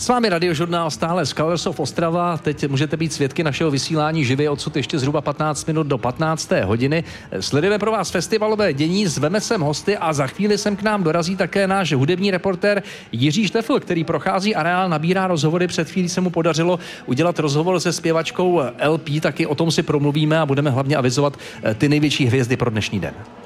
S vámi radiožurnál stále z Colors of Ostrava. Teď můžete být svědky našeho vysílání živě odsud ještě zhruba 15 minut do 15. hodiny. Sledujeme pro vás festivalové dění, zveme sem hosty a za chvíli sem k nám dorazí také náš hudební reportér Jiří Štefl, který prochází areál, nabírá rozhovory. Před chvílí se mu podařilo udělat rozhovor se zpěvačkou LP, taky o tom si promluvíme a budeme hlavně avizovat ty největší hvězdy pro dnešní den.